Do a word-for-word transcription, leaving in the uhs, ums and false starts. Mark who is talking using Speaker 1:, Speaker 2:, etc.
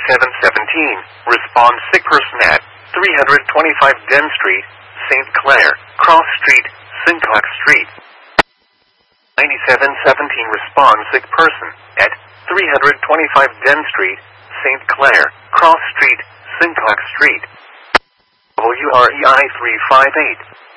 Speaker 1: ninety-seven seventeen, respond sick person at three twenty-five Den Street, Saint Clair, Cross Street, Simcox Street. ninety-seven seventeen, respond sick person at three twenty-five Den Street, Saint Clair, Cross Street, Simcox Street. W R E I three five eight.